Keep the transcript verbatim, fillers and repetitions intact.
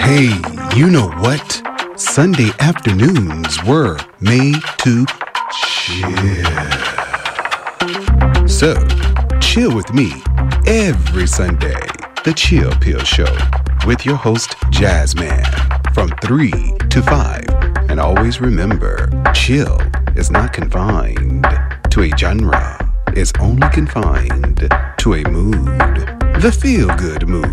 Hey, you know what? Sunday afternoons were made to chill. So, chill with me every Sunday. The Chill Pill Show with your host, Jazzman, from three to five. And always remember, chill is not confined to a genre. It's only confined to a mood. The feel-good mood.